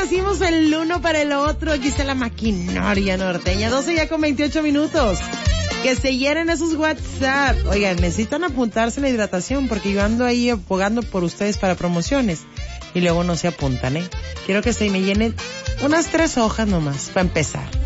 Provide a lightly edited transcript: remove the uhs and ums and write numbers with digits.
nacimos el uno para el otro. Aquí está la maquinaria norteña. 12 ya con 28 minutos. Que se llenen esos WhatsApp. Oigan, necesitan apuntarse la hidratación porque yo ando ahí abogando por ustedes para promociones. Y luego no se apuntan, Quiero que se me llenen unas 3 hojas nomás, para empezar.